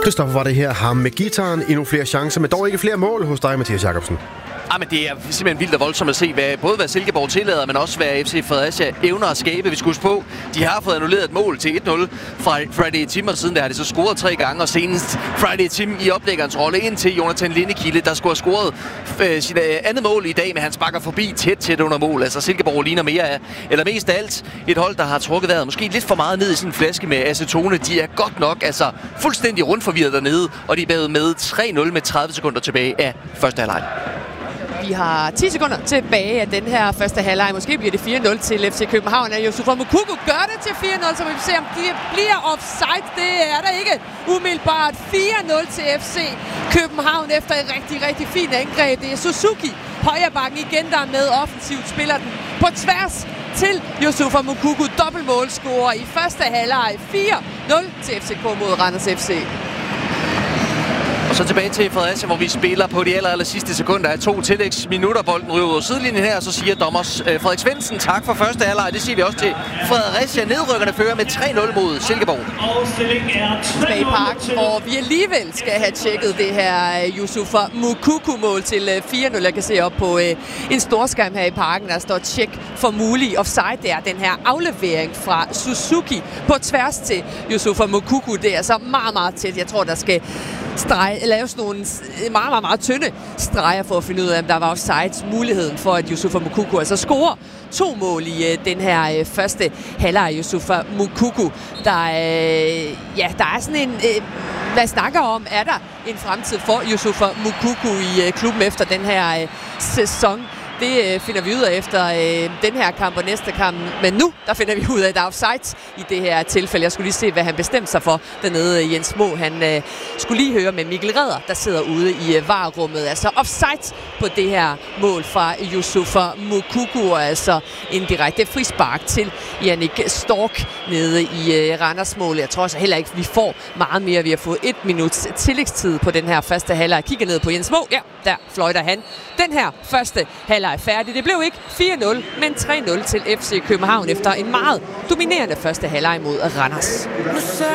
Christoffer var det her, ham med gitaren, endnu flere chancer, men dog ikke flere mål hos dig, Mathias Jacobsen. Men det er simpelthen vildt og voldsomt at se, hvad Silkeborg tillader, men også hvad FC Fredericia evner at skabe. Vi skal huske på, de har fået annulleret et mål til 1-0 fra Friday Tim, og siden der har de så scoret 3 gange, og senest Friday Tim i oplæggerens rolle ind til Jonathan Lindekilde, der skulle have scoret sit andet mål i dag, men han sparker forbi tæt under mål. Altså Silkeborg ligner mere af, eller mest af alt, et hold, der har trukket vejret måske lidt for meget ned i sin flaske med acetone. De er godt nok fuldstændig rundforvirret dernede, og de er bagud med 3-0 med 30 sekunder tilbage af første halvleg. Vi har 10 sekunder tilbage af den her første halvleg. Måske bliver det 4-0 til FC København. Yusufa Moukoko gør det til 4-0, så vi vil se, om det bliver offside. Det er der ikke. Umiddelbart 4-0 til FC København efter et rigtig, rigtig fint angreb. Det er Suzuki, højrebakken igen, der er med offensivt. Spiller den på tværs til Yusufa Moukoko. Dobbeltmålscorer i første halvleg. 4-0 til FCK mod Randers FC. Og så tilbage til Fredericia, hvor vi spiller på de aller sidste sekunder af 2 tillægsminutter. Bolden ryger ud af sidelinjen her, og så siger dommer Frederik Svendsen tak for første halvleg. Det siger vi også til Fredericia. Nedrykkerne fører med 3-0 mod Silkeborg. Tilbage i parken, hvor vi alligevel skal have tjekket det her Yusufa Moukoko-mål til 4-0. Jeg kan se op på en storskærm her i parken, der står tjek for mulig offside. Det er den her aflevering fra Suzuki på tværs til Yusufa Moukoko. Det er så meget, meget tæt. Jeg tror, der skal lave sådan nogle meget, meget tynde streger for at finde ud af, om der var offside. Muligheden for, at Yusufa Moukoko altså scorer 2 mål i den her første halvleg. Yusufa Moukoko, der er sådan en... hvad snakker om? Er der en fremtid for Yusufa Moukoko i klubben efter den her sæson? Det finder vi ud af efter den her kamp og næste kamp. Men nu, der finder vi ud af, at der er offside i det her tilfælde. Jeg skulle lige se, hvad han bestemte sig for dernede. Jens Mo, han skulle lige høre med Mikkel Redder, der sidder ude i VAR-rummet. Altså offside på det her mål fra Yusufa Moukoko. Altså en direkte frispark til Jannik Stork nede i Randers mål. Jeg tror så heller ikke, vi får meget mere. Vi har fået 1 minuts tillægstid på den her første halvleg. Jeg kigger ned på Jens Mo. Ja, der fløjter han. Den her første halvleg er færdig. Det blev ikke 4-0, men 3-0 til FC København efter en meget dominerende første halvleg mod Randers.